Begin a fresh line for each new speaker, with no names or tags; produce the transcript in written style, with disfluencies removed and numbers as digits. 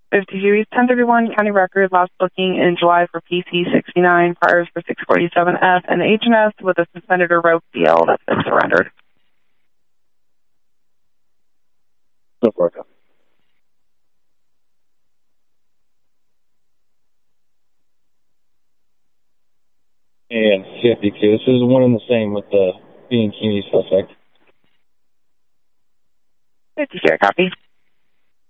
52 East 1031, County Record, last booking in July for PC 69, priors for 647F and H&S with a suspended or revoked deal that's been surrendered.
So far, copy. And 52. This is one and the same with the being community suspect.
50 copy.